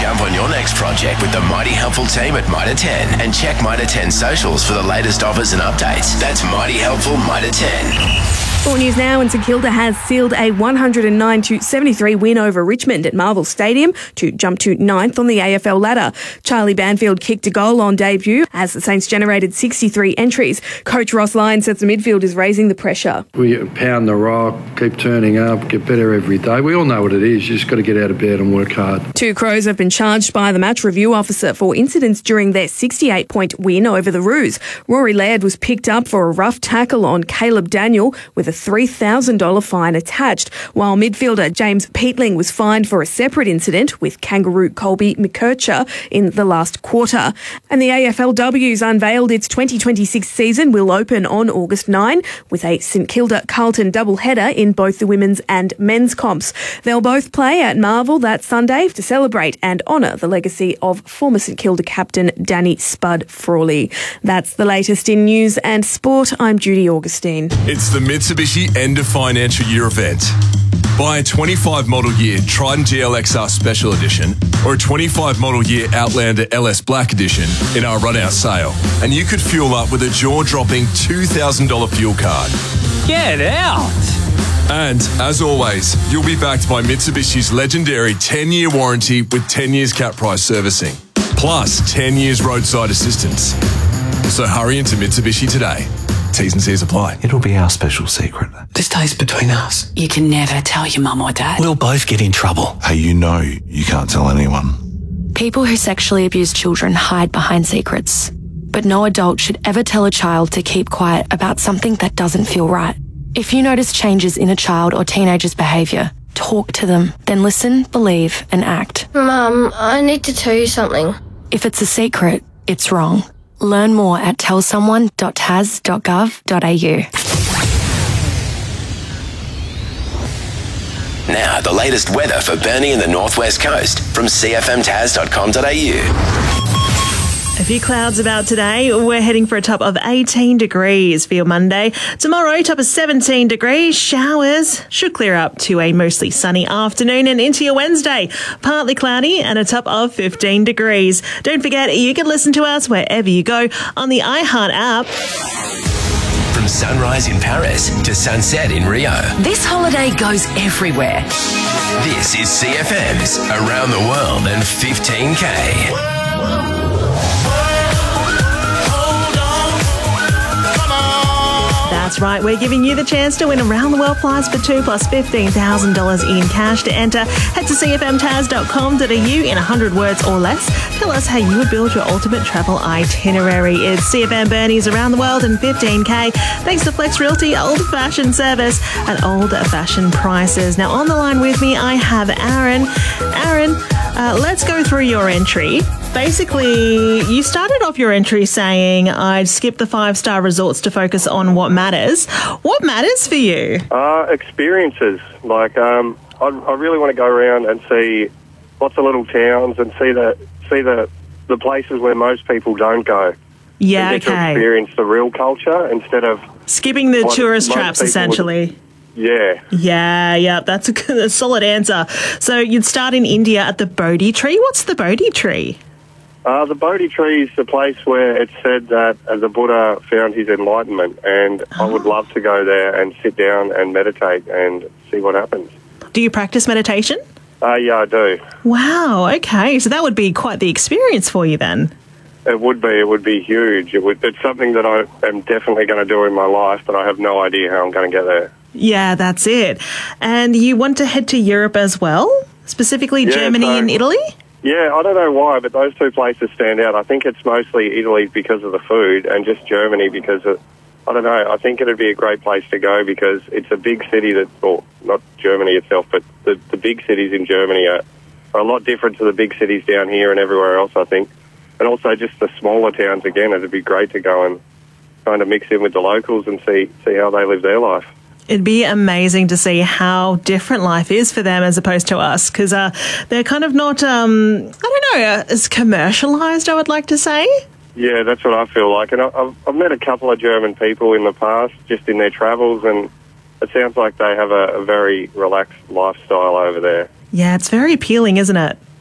Jump on your next project with the Mighty Helpful team at Mitre 10 and check Mitre 10 socials for the latest offers and updates. That's Mighty Helpful Mitre 10. Sport news now, and St Kilda has sealed a 109-73 win over Richmond at Marvel Stadium to jump to 9th on the AFL ladder. Charlie Banfield kicked a goal on debut as the Saints generated 63 entries. Coach Ross Lyon says the midfield is raising the pressure. We pound the rock, keep turning up, get better every day. We all know what it is. You just got to get out of bed and work hard. Two Crows have been charged by the match review officer for incidents during their 68-point win over the Roos. Rory Laird was picked up for a rough tackle on Caleb Daniel with a $3,000 fine attached, while midfielder James Peatling was fined for a separate incident with Kangaroo Colby McKercher in the last quarter. And the AFLW's unveiled its 2026 season will open on August 9 with a St Kilda Carlton doubleheader in both the women's and men's comps. They'll both play at Marvel that Sunday to celebrate and honour the legacy of former St Kilda captain Danny Spud Frawley. That's the latest in news and sport. I'm Judy Augustine. It's the Mitsubishi end of financial year event. Buy a 25 model year Triton GLXR Special Edition or a 25 model year Outlander LS Black Edition in our run-out sale, and you could fuel up with a jaw-dropping $2,000 fuel card. Get out! And, as always, you'll be backed by Mitsubishi's legendary 10-year warranty with 10 years cap price servicing, plus 10 years roadside assistance. So hurry into Mitsubishi today. T's and C's apply. It'll be our special secret. This stays between us. You can never tell your mum or dad. We'll both get in trouble. Hey, you know you can't tell anyone. People who sexually abuse children hide behind secrets. But no adult should ever tell a child to keep quiet about something that doesn't feel right. If you notice changes in a child or teenager's behaviour, talk to them, then listen, believe and act. Mum, I need to tell you something. If it's a secret, it's wrong. Learn more at tellsomeone.tas.gov.au. Now, the latest weather for Burnie and the Northwest Coast from cfmtas.com.au. A few clouds about today. We're heading for a top of 18 degrees for your Monday. Tomorrow, top of 17 degrees. Showers should clear up to a mostly sunny afternoon, and into your Wednesday. Partly cloudy and a top of 15 degrees. Don't forget, you can listen to us wherever you go on the iHeart app. From sunrise in Paris to sunset in Rio. This holiday goes everywhere. This is CFM's Around the World in 15K. That's right, we're giving you the chance to win around the world flights for two plus $15,000 in cash. To enter, head to cfmtas.com.au in 100 words or less. Tell us how you would build your ultimate travel itinerary. It's CFM Burnie's Around the World in 15K. Thanks to Flex Realty, old-fashioned service at old-fashioned prices. Now on the line with me, I have Aaron. Aaron, let's go through your entry. Basically, you started off your entry saying, I'd skip the 5-star resorts to focus on what matters. What matters for you? Experiences. Like, I really want to go around and see lots of little towns and see the places where most people don't go. Yeah, and get okay. to experience the real culture instead of skipping the tourist traps, essentially. Yeah, that's a solid answer. So you'd start in India at the Bodhi tree. What's the Bodhi tree? The Bodhi tree is the place where it's said that the Buddha found his enlightenment, and I would love to go there and sit down and meditate and see what happens. Do you practice meditation? Yeah, I do. Wow, okay. So that would be quite the experience for you then. It would be. It would be huge. It's something that I am definitely going to do in my life, but I have no idea how I'm going to get there. Yeah, that's it. And you want to head to Europe as well? Specifically Germany and Italy? Yeah, I don't know why, but those two places stand out. I think it's mostly Italy because of the food, and just Germany because of, I don't know, I think it'd be a great place to go because it's a big city that, or not Germany itself, but the big cities in Germany are a lot different to the big cities down here and everywhere else, I think. And also just the smaller towns, again, it'd be great to go and kind of mix in with the locals and see how they live their life. It'd be amazing to see how different life is for them as opposed to us, because they're kind of not, as commercialised, I would like to say. Yeah, that's what I feel like. And I've met a couple of German people in the past, just in their travels, and it sounds like they have a very relaxed lifestyle over there. Yeah, it's very appealing, isn't it?